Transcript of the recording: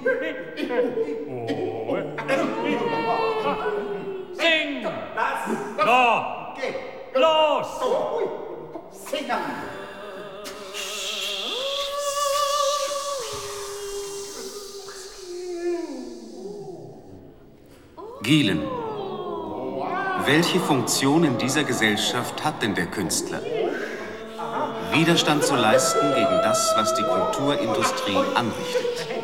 Sing! No! Los! Singen! Gielen. Welche Funktion in dieser Gesellschaft hat denn der Künstler? Widerstand zu leisten gegen das, was die Kulturindustrie anrichtet.